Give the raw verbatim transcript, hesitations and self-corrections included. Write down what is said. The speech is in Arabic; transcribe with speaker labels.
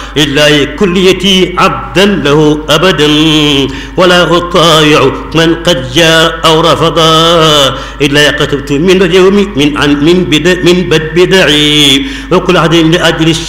Speaker 1: لله كليتي عبدا له أبدا ولا أطايع من قد جاء أو رفضا إلا كتبت من اليوم من عن من بدا من بد بدعي وكل عهد لأجل